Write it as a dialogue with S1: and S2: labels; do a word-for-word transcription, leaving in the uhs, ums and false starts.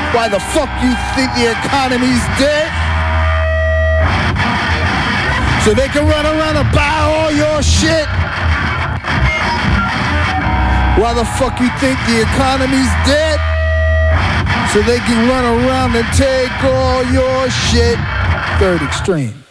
S1: Why the fuck you think the economy's dead? So they can run around and buy all your shit? Why the fuck you think the economy's dead? So they can run around and take all your shit. Third Extreme.